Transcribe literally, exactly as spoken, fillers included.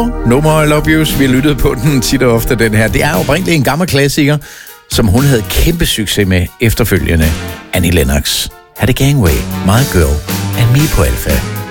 Girl, No More I Love Yous. Vi har lyttet på den tit og ofte, den her. Det er oprindeligt en gammel klassiker, som hun havde kæmpe succes med efterfølgende. Annie Lennox. Had a Gangway, My Girl and Me på Alpha.